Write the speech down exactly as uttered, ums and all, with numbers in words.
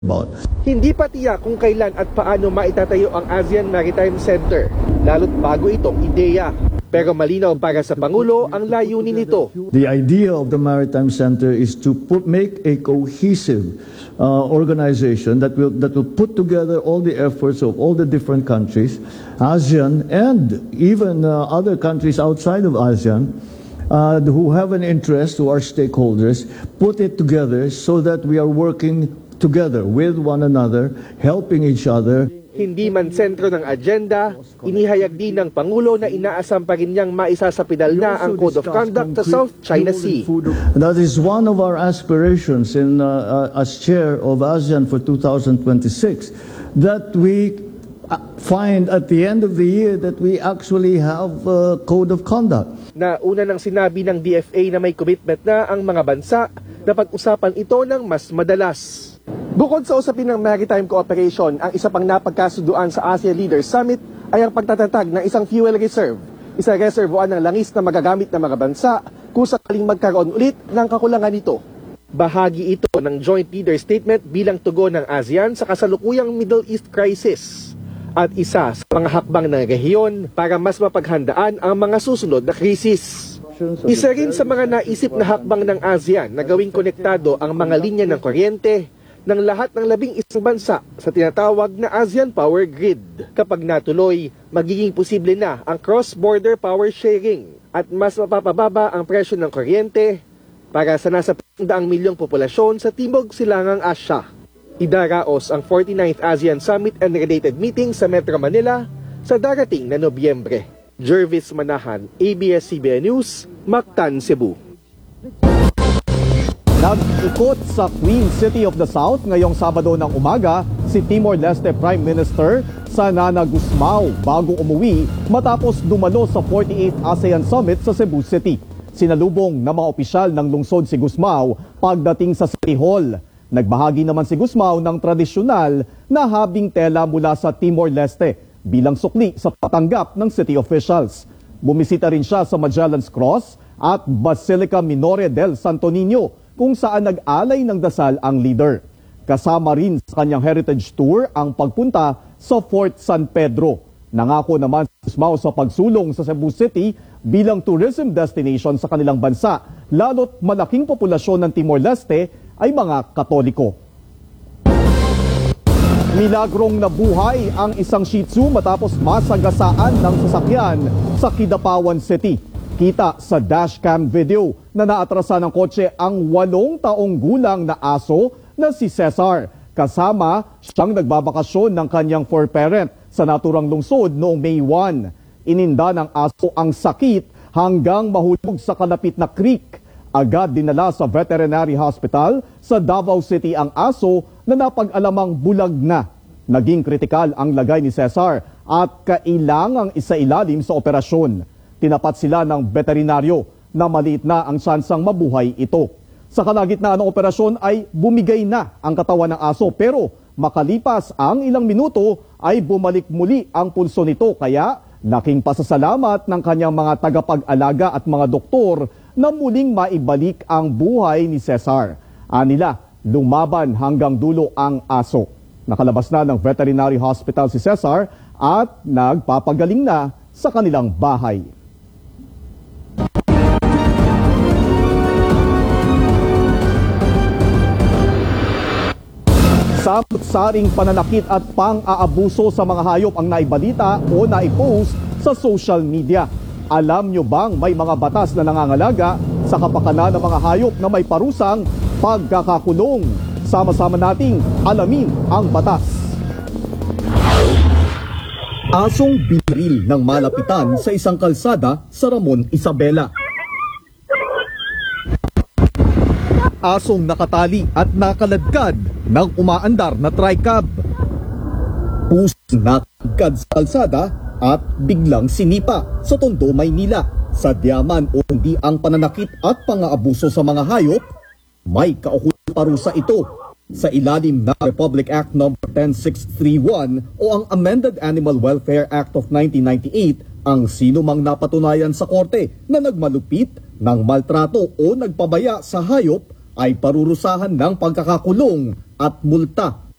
about. Hindi pa tiyak kung kailan at paano maitatayo ang ASEAN Maritime Center, lalo't bago itong ideya. Pero malinaw para sa Pangulo ang layunin nito. The idea of the Maritime Center is to put, make a cohesive uh, organization that will, that will put together all the efforts of all the different countries, ASEAN and even uh, other countries outside of ASEAN, uh, who have an interest, who are stakeholders, put it together so that we are working together with one another, helping each other. Hindi man sentro ng agenda, inihayag din ng Pangulo na inaasam pa rin niyang maisasapidal na ang Code of Conduct sa South China Sea. That is one of our aspirations in, uh, uh, as chair of ASEAN for two thousand twenty-six, that we find at the end of the year that we actually have a Code of Conduct. Na una nang sinabi ng D F A na may commitment na ang mga bansa na pag-usapan ito ng mas madalas. Bukod sa usapin ng maritime cooperation, ang isa pang napagkasunduan sa ASEAN Leaders Summit ay ang pagtatatag ng isang fuel reserve, isang reservoan ng langis na magagamit ng mga bansa kung sakaling magkaroon ulit ng kakulangan nito. Bahagi ito ng Joint Leader Statement bilang tugon ng ASEAN sa kasalukuyang Middle East crisis at isa sa mga hakbang ng rehiyon para mas mapaghandaan ang mga susunod na krisis. Isa rin sa mga naisip na hakbang ng ASEAN na gawing konektado ang mga linya ng kuryente ng lahat ng labing isang bansa sa tinatawag na ASEAN Power Grid. Kapag natuloy, magiging posible na ang cross-border power sharing at mas mapapababa ang presyo ng kuryente para sa nasa daang milyong populasyon sa Timog Silangang Asya. Idaraos ang forty-ninth ASEAN Summit and related meetings sa Metro Manila sa darating na Nobyembre. Jervis Manahan, A B S C B N News, Mactan, Cebu. Nag-ikot sa Queen City of the South ngayong Sabado ng umaga si Timor-Leste Prime Minister Xanana Gusmao bago umuwi matapos dumalo sa forty-eighth ASEAN Summit sa Cebu City. Sinalubong ng mga opisyal ng lungsod si Gusmao pagdating sa City Hall. Nagbahagi naman si Gusmao ng tradisyonal na habing tela mula sa Timor-Leste bilang sukli sa patanggap ng city officials. Bumisita rin siya sa Magellan's Cross at Basilica Minore del Santo Niño kung saan nag-alay ng dasal ang leader. Kasama rin sa kanyang heritage tour ang pagpunta sa Fort San Pedro. Nangako naman si Gusmao sa pagsulong sa Cebu City bilang tourism destination sa kanilang bansa, lalo't malaking populasyon ng Timor-Leste ay mga Katoliko. Milagrong nabuhay ang isang Shih Tzu matapos masagasaan ng sasakyan sa Kidapawan City. Kita sa dashcam video na naatrasan ng kotse ang walong taong gulang na aso na si Cesar. Kasama siyang nagbabakasyon ng kanyang fur parent sa naturang lungsod noong May first. Ininda ng aso ang sakit hanggang mahulog sa kalapit na creek. Agad dinala sa veterinary hospital sa Davao City ang aso na napag-alamang bulag na. Naging kritikal ang lagay ni Cesar at kailangang isailalim sa operasyon. Tinapat sila ng veterinaryo na maliit na ang tsansang mabuhay ito. Sa kalagitnaan ng operasyon ay bumigay na ang katawan ng aso pero makalipas ang ilang minuto ay bumalik muli ang pulso nito kaya laking pasasalamat ng kanyang mga tagapag-alaga at mga doktor na muling maibalik ang buhay ni Cesar. Anila, lumaban hanggang dulo ang aso. Nakalabas na ng veterinary hospital si Cesar at nagpapagaling na sa kanilang bahay. Samot-saring pananakit at pang-aabuso sa mga hayop ang naibalita o naipost sa social media. Alam nyo bang may mga batas na nangangalaga sa kapakanan ng mga hayop na may parusang pagkakakulong? Sama-sama nating alamin ang batas. Asong binaril ng malapitan sa isang kalsada sa Ramon Isabela. Asong nakatali at nakaladkad ng umaandar na tricab. Pusong nakagad sa kalsada at biglang sinipa sa Tondo, Maynila. Sadyaman o hindi ang pananakit at pang-aabuso sa mga hayop, may kaukulang parusa ito sa ilalim ng Republic Act number ten six three one o ang Amended Animal Welfare Act of nineteen ninety-eight. Ang sino mang napatunayan sa korte na nagmalupit ng maltrato o nagpabaya sa hayop ay parurusahan ng pagkakakulong at multa